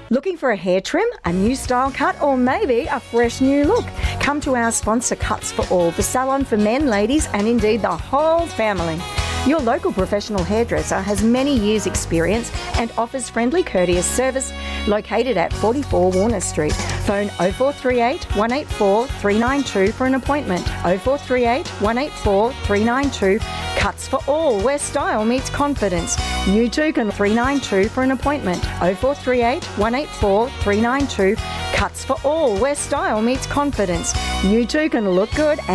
Looking for a hair trim, a new style cut, or maybe a fresh new look? Come to our sponsor, Cuts for All, the salon for men, ladies, and indeed the whole family. Your local professional hairdresser has many years' experience and offers friendly, courteous service located at 44 Warner Street. Phone 0438 184 392 for an appointment. 0438 184 392. Cuts for All, where style meets confidence. You too can 392 for an appointment. 0438 184 392. Cuts for All, where style meets confidence. You too can look good